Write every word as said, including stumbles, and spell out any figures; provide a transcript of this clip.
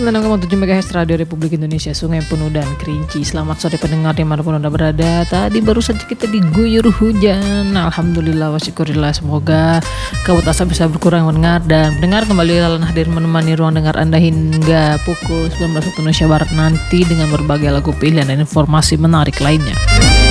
sembilan puluh enam koma tujuh MHz Radio Republik Indonesia, Sungai Penuh dan Kerinci. Selamat sore pendengar dimanapun Anda berada. Tadi baru saja kita diguyur hujan. Alhamdulillah wa syukurillah. Semoga kabut asap bisa berkurang mendengar. Dan pendengar kembali Lalan hadir menemani ruang dengar Anda hingga pukul sembilan belas waktu Indonesia Barat nanti dengan berbagai lagu pilihan dan informasi menarik lainnya.